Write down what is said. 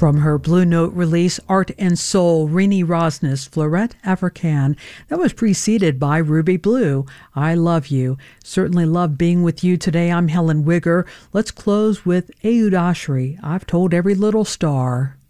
From her Blue Note release, Art and Soul, Renee Rosnes, Fleurette Africaine. That was preceded by Ruby Blue, I Love You. Certainly love being with you today. I'm Helen Wigger. Let's close with Ehud Ashry, I've Told Every Little Star.